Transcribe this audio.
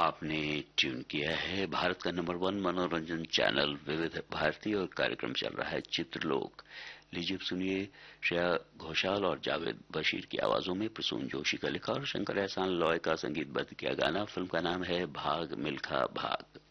आपने ट्यून किया है भारत का नंबर 1 मनोरंजन चैनल विविध भारती और कार्यक्रम चल रहा है चित्रलोक। लीजिए सुनिए श्रेया घोषाल और जावेद बशीर की आवाजों में प्रसून जोशी का लिखा और शंकर एहसान लॉय का संगीतबद्ध किया गाना। फिल्म का नाम है भाग मिल्खा भाग।